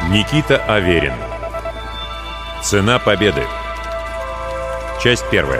Никита Аверин. Цена победы. Часть первая.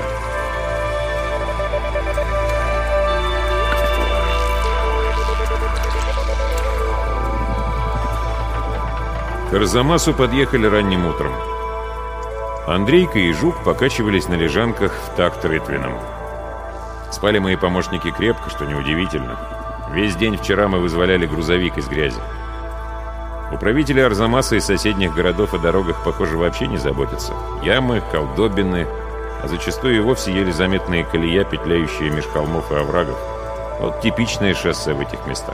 К Арзамасу подъехали ранним утром. Андрейка и Жук покачивались на лежанках в такт рытвинам. Спали мои помощники крепко, что неудивительно. Весь день вчера мы вызволяли грузовик из грязи. Управители Арзамаса и соседних городов о дорогах, похоже, вообще не заботятся. Ямы, колдобины, а зачастую и вовсе еле заметные колея, петляющие меж холмов и оврагов. Вот типичное шоссе в этих местах.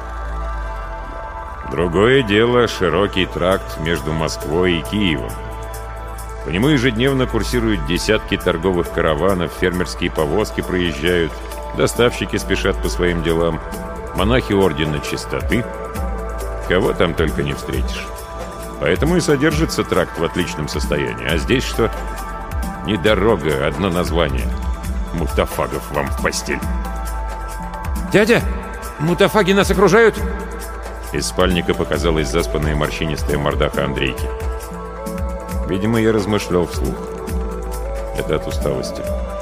Другое дело — широкий тракт между Москвой и Киевом. По нему ежедневно курсируют десятки торговых караванов, фермерские повозки проезжают, доставщики спешат по своим делам, монахи ордена Чистоты. Кого там только не встретишь. Поэтому и содержится тракт в отличном состоянии. А здесь что? Не дорога, одно название. Мутафагов вам в постель. «Дядя, мутафаги нас окружают!» Из спальника показалась заспанная морщинистая мордаха Андрейки. Видимо, я размышлял вслух. Это от усталости.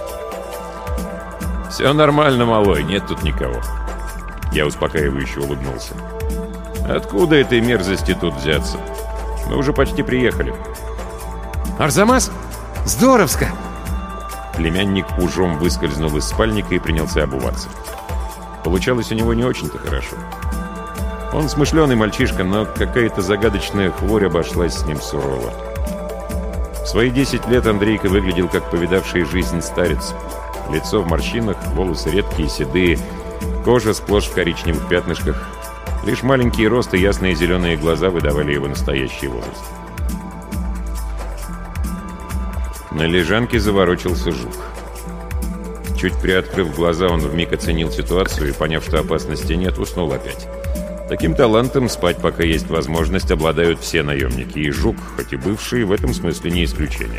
«Все нормально, малой, нет тут никого». Я успокаивающе улыбнулся. «Откуда этой мерзости тут взяться? Мы уже почти приехали». «Арзамас? Здоровско!» Племянник ужом выскользнул из спальника и принялся обуваться. Получалось у него не очень-то хорошо. Он смышленый мальчишка, но какая-то загадочная хворь обошлась с ним сурово. В свои 10 лет Андрейка выглядел как повидавший жизнь старец. Лицо в морщинах, волосы редкие, седые, кожа сплошь в коричневых пятнышках. Лишь маленький рост и ясные зеленые глаза выдавали его настоящий возраст. На лежанке заворочился Жук. Чуть приоткрыв глаза, он вмиг оценил ситуацию и, поняв, что опасности нет, уснул опять. Таким талантом спать, пока есть возможность, обладают все наемники, и Жук, хоть и бывший, в этом смысле не исключение.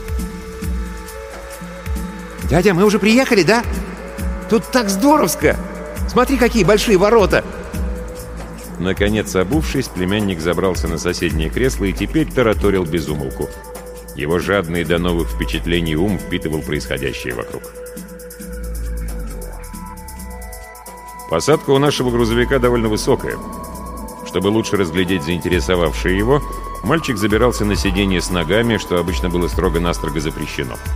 «Дядя, мы уже приехали, да? Тут так здоровско! Смотри, какие большие ворота!» Наконец, обувшись, племянник забрался на соседнее кресло и теперь тараторил без умолку. Его жадный до новых впечатлений ум впитывал происходящее вокруг. Посадка у нашего грузовика довольно высокая. Чтобы лучше разглядеть заинтересовавшее его, мальчик забирался на сиденье с ногами, что обычно было строго-настрого запрещено.